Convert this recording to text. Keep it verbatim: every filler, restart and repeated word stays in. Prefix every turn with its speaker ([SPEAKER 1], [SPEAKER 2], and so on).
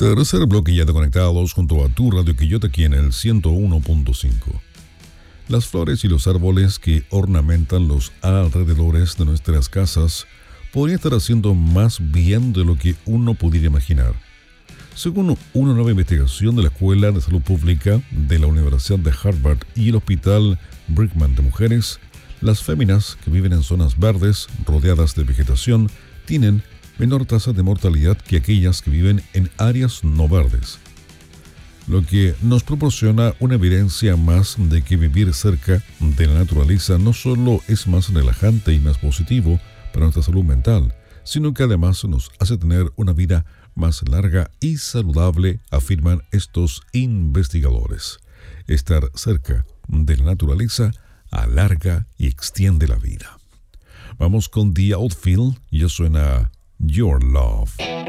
[SPEAKER 1] Tercer bloque ya de conectados junto a tu Radio Quillota aquí en el ciento uno punto cinco. Las flores y los árboles que ornamentan los alrededores de nuestras casas podrían estar haciendo más bien de lo que uno pudiera imaginar. Según una nueva investigación de la Escuela de Salud Pública de la Universidad de Harvard y el Hospital Brigham de Mujeres, las féminas que viven en zonas verdes rodeadas de vegetación tienen menor tasa de mortalidad que aquellas que viven en áreas no verdes, lo que nos proporciona una evidencia más de que vivir cerca de la naturaleza no solo es más relajante y más positivo para nuestra salud mental, sino que además nos hace tener una vida más larga y saludable, afirman estos investigadores. Estar cerca de la naturaleza alarga y extiende la vida. Vamos con The Outfield, ya suena Your Love.